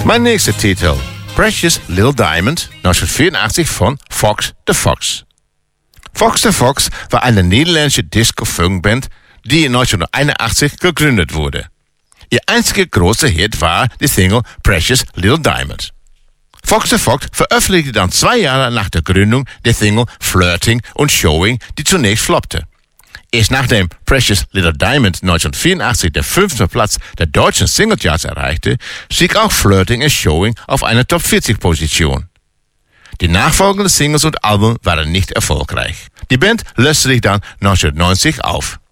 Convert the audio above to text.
Mein nächster Titel, Precious Little Diamond, 1984 von Fox the Fox. Fox the Fox war eine niederländische Disco-Funkband, die 1981 gegründet wurde. Ihr einziger großer Hit war die Single Precious Little Diamond. Fox the Fox veröffentlichte dann 2 Jahre nach der Gründung die Single Flirting und Showing, die zunächst floppte. Erst nachdem Precious Little Diamond 1984 der 5. Platz der deutschen Singlecharts erreichte, stieg auch Flirting and Showing auf eine Top 40 Position. Die nachfolgenden Singles und Alben waren nicht erfolgreich. Die Band löste sich dann 1990 auf.